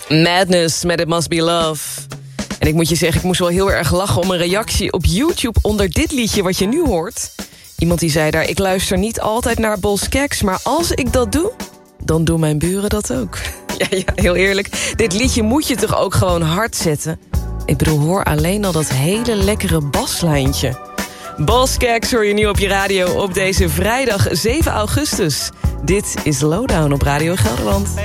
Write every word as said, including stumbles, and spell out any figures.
Madness met It Must Be Love. En ik moet je zeggen, ik moest wel heel erg lachen om een reactie op YouTube onder dit liedje wat je nu hoort. Iemand die zei daar, ik luister niet altijd naar Boz Scaggs, maar als ik dat doe, dan doen mijn buren dat ook. Ja, ja, heel eerlijk. Dit liedje moet je toch ook gewoon hard zetten? Ik bedoel, hoor alleen al dat hele lekkere baslijntje. Boz Scaggs hoor je nu op je radio op deze vrijdag zeven augustus. Dit is Lowdown op Radio Gelderland.